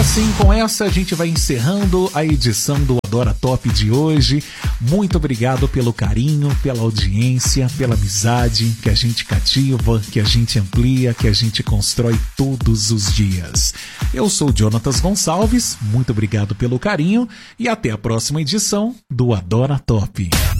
assim, com essa a gente vai encerrando a edição do Adora Top de hoje. Muito obrigado pelo carinho, pela audiência, pela amizade que a gente cativa, que a gente amplia, que a gente constrói todos os dias. Eu sou Jonatas Gonçalves, muito obrigado pelo carinho e até a próxima edição do Adora Top.